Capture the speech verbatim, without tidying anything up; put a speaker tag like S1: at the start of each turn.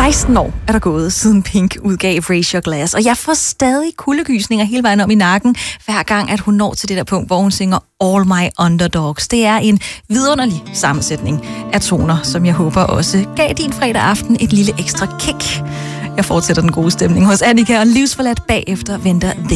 S1: seksten år er der gået, siden Pink udgav Raise Your Glass, og jeg får stadig kuldegysninger hele vejen om i nakken, hver gang, at hun når til det der punkt, hvor hun synger All My Underdogs. Det er en vidunderlig sammensætning af toner, som jeg håber også gav din fredag aften et lille ekstra kick. Jeg fortsætter den gode stemning hos Annika, og livsforladt bagefter venter